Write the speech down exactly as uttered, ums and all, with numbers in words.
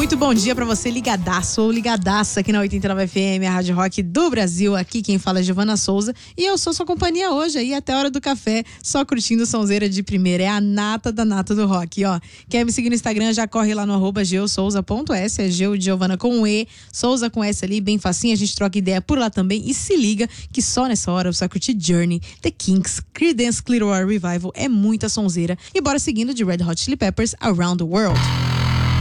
Muito bom dia pra você, ligadaço ou ligadaça aqui na oitenta e nove F M, a Rádio Rock do Brasil. Aqui quem fala é Giovana Souza e eu sou sua companhia hoje aí até a hora do café, só curtindo sonzeira de primeira. É a nata da nata do rock, ó. Quer me seguir no Instagram, já corre lá no arroba geosouza ponto s, é Geo de Giovana com um E, Souza com S ali, bem facinho, a gente troca ideia por lá também. E se liga que só nessa hora você vai curtir Journey, The Kinks, Creedence Clearwater Revival, é muita sonzeira. E bora seguindo de Red Hot Chili Peppers, Around the World.